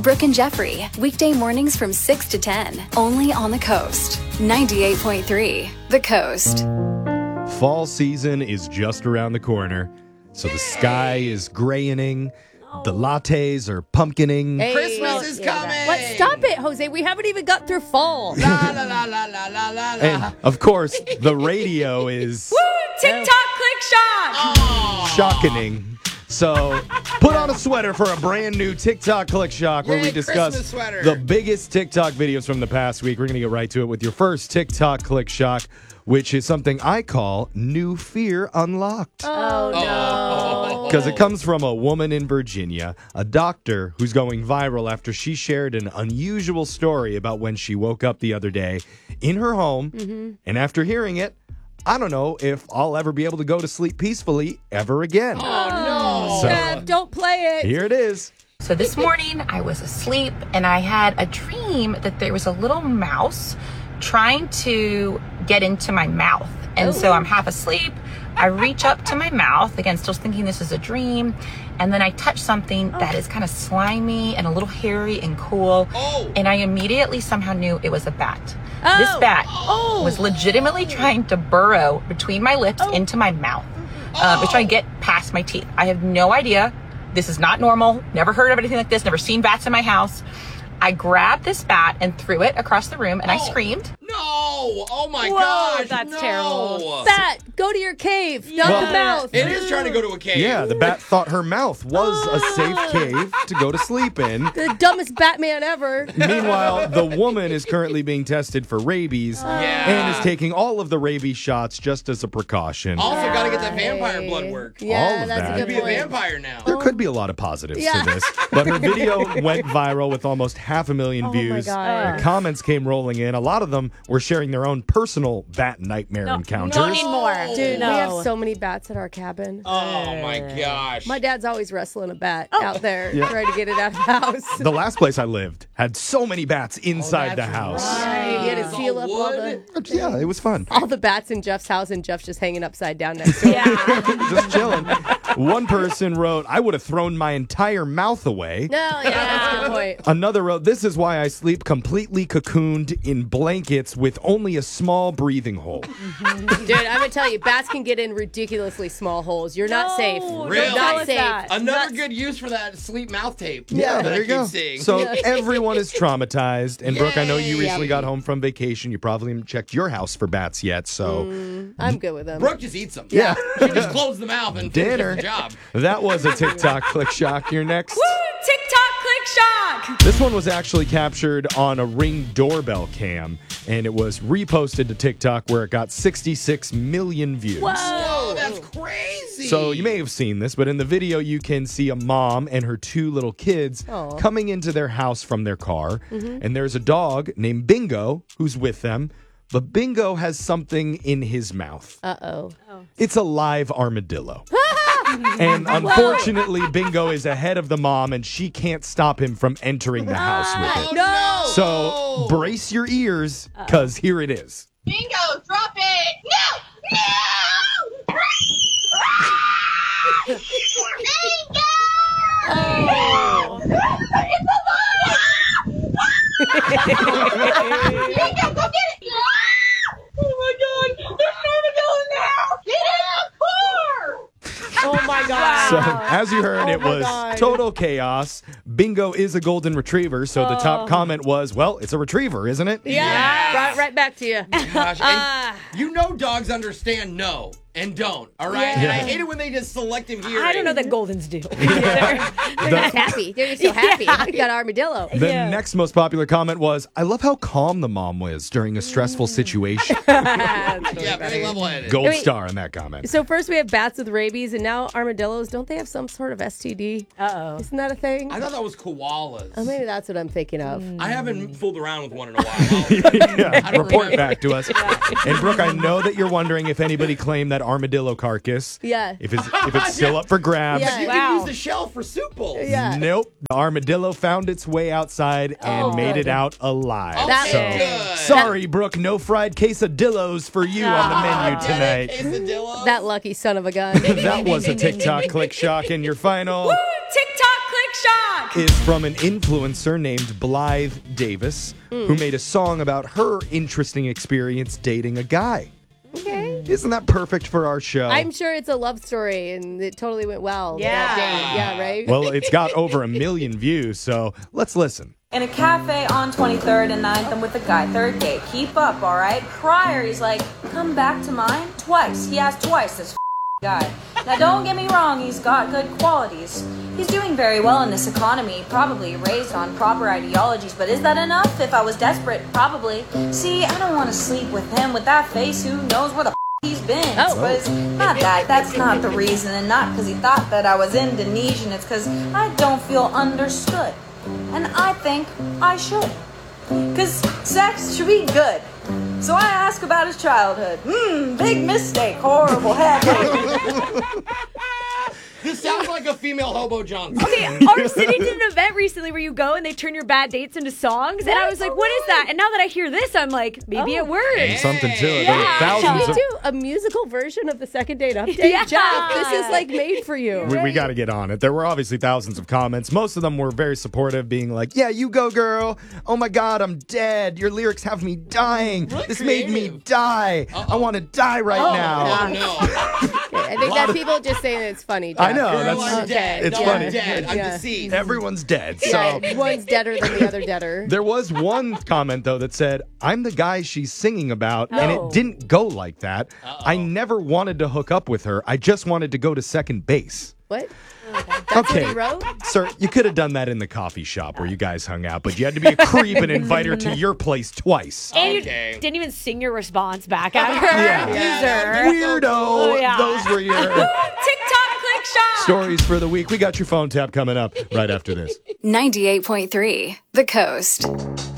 Brooke and Jeffrey, weekday mornings from 6 to 10, only on the Coast. 98.3, The Coast. Fall season is just around the corner, so the sky is graying. The lattes are pumpkining. Hey, Christmas is coming. What? Stop it, Jose. We haven't even got through fall. La la la la la la la. And, of course, the radio is Woo! TikTok click shock. shocking. So put on a sweater for a brand new TikTok Click Shock where Yay, we discuss Christmas sweater. the biggest TikTok videos from the past week. We're going to get right to it with your first TikTok Click Shock, which is something I call New Fear Unlocked. Oh, no. Because it comes from a woman in Virginia, a doctor who's going viral after she shared an unusual story about when she woke up the other day in her home. And after hearing it, I don't know if I'll ever be able to go to sleep peacefully ever again. Oh, no. Steph, don't play it. Here it is. So this morning I was asleep and I had a dream that there was a little mouse trying to get into my mouth. And so I'm half asleep. I reach up to my mouth, again, still thinking this is a dream. And then I touch something that is kind of slimy and a little hairy and cool. And I immediately somehow knew it was a bat. This bat was legitimately trying to burrow between my lips into my mouth. Was trying to get past my teeth. I have no idea. This is not normal. Never heard of anything like this. Never seen bats in my house. I grabbed this bat and threw it across the room and I screamed. No! Oh my Whoa, gosh! that's no. terrible. Bat, go to your cave, not the mouth. It is trying to go to a cave. Yeah, the bat thought her mouth was a safe cave to go to sleep in. The dumbest Batman ever. Meanwhile, the woman is currently being tested for rabies and is taking all of the rabies shots just as a precaution. Also, got to get that vampire blood work. Yeah, All of that's that. a You'd good be a point. vampire now. There could be a lot of positives Yeah. to this, but her video went viral with almost 500,000 views. God. The comments came rolling in. A lot of them were sharing their own personal bat nightmare encounters. Don't need more. Dude, No. we have so many bats at our cabin. Oh my gosh. My dad's always wrestling a bat out there, trying to get it out of the house. The last place I lived had so many bats inside the that's house. You had to It's seal all up all wood. Yeah, it was fun. the bats in Jeff's house, and Jeff's just hanging upside down next to him. Just chilling. One person wrote, I would have thrown my entire mouth away. No, yeah, that's a good point. Another wrote, this is why I sleep completely cocooned in blankets with only a small breathing hole. Dude, I'm going to tell you, bats can get in ridiculously small holes. You're not safe. Really? You're not safe. Another Not- good use for that sleep mouth tape. Yeah, that there I you keep go. seeing. So everyone is traumatized. And Brooke, I know you Yay. recently got home from vacation. You probably haven't checked your house for bats yet. So I'm good with them. Brooke just eats them. yeah, She just closed the mouth and Dinner. finishes the job. that was a TikTok Click Shock. You're next. TikTok click shock. This one was actually captured on a Ring doorbell cam, and it was reposted to TikTok where it got 66 million views. Oh, that's crazy. So you may have seen this, but in the video you can see a mom and her two little kids Aw. coming into their house from their car, and there's a dog named Bingo who's with them, but Bingo has something in his mouth. Uh-oh. It's a live armadillo. And unfortunately, Bingo is ahead of the mom, and she can't stop him from entering the house with it. No! So brace your ears, because here it is. Bingo, drop it! No! No! Bingo! It's alive! Bingo, go get it! Oh my god! There's an armadillo in the house! Get in the car! Oh, my God. So, as you heard, Oh it my was God. total chaos. Bingo is a golden retriever, so the top comment was, well, it's a retriever, isn't it? Yeah. Right back to you. Gosh, and you know dogs understand no and don't, all right? And I hate it when they just selective hearing. I don't know that Goldens do. They're just happy. They're just so happy. We got armadillo. The next most popular comment was, I love how calm the mom was during a stressful situation. Yeah, very level-headed. Gold Wait. star on that comment. So first we have bats with rabies, and now armadillos. Don't they have some sort of STD? Uh-oh. Isn't that a thing? I thought that was koalas. Oh, maybe that's what I'm thinking of. I haven't fooled around with one in a while. Yeah, don't report remember. back to us. And Brooke, I know that you're wondering if anybody claimed that armadillo carcass. Yeah. If it's still up for grabs. Yeah. You Wow. can use the shell for soup bowls. Yeah. Nope. The armadillo found its way outside and made it out alive. Okay, So, good. sorry, Brooke, no fried quesadillos for you on the menu tonight. Quesadilla. That lucky son of a gun. That was a TikTok Click Shock, and your final. TikTok click shock. is from an influencer named Blythe Davis, who made a song about her interesting experience dating a guy. Okay. Isn't that perfect for our show? I'm sure it's a love story and it totally went well. Yeah. That day. Yeah, right? Well, it's got over 1 million views, so let's listen. In a cafe on 23rd and 9th, I'm with a guy, third date. Keep up, all right? Prior, he's like, come back to mine? Twice. He asked twice, this guy. Now, don't get me wrong, he's got good qualities. He's doing very well in this economy, probably raised on proper ideologies, but is that enough? If I was desperate, probably. See, I don't want to sleep with him with that face. Who knows where the he's been? Oh. But it's not that. That's not the reason, and not because he thought that I was Indonesian. It's because I don't feel understood. And I think I should. Because sex should be good. So I ask about his childhood. Big mistake. Horrible habit. This sounds like a female Hobo Johnson. Okay, our city did an event recently where you go and they turn your bad dates into songs, and I was like, what is that? And now that I hear this, I'm like, maybe it works. There's something to it. Yeah. There are Can thousands we of... do a musical version of the second date update? Yeah. Jeff, this is like made for you. We got to get on it. There were obviously thousands of comments. Most of them were very supportive, being like, yeah, you go, girl. Oh my God, I'm dead. Your lyrics have me dying. Really This made me creative. die. I want to die right now. Oh, no. I think that people just saying it's funny. Jeff. I know. Girl, That's- I'm dead. it's No, funny. I'm dead. I'm Yeah. deceased. Everyone's dead. So Yeah, one's deader than the other deader. there was one comment, though, that said, I'm the guy she's singing about, and Oh. it didn't go like that. I never wanted to hook up with her. I just wanted to go to second base. What? Okay, What he wrote? sir, you could have done that in the coffee shop where you guys hung out, but you had to be a creep and invite her to your place twice. And Okay. you didn't even sing your response back at her. Yeah. Loser. Weirdo. Oh, yeah. Those were your TikTok click shop. stories for the week. We got your phone tap coming up right after this. 98.3 The Coast.